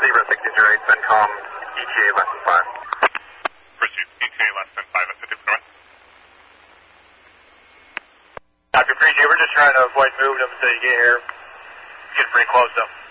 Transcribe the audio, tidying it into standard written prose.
Zebra 6008, CENTCOM, ETA less than 5. Pursuit, ETA less than 5 at 50 north. Dr. 3G, we're just trying to avoid moving them until you get here. Getting pretty close to them.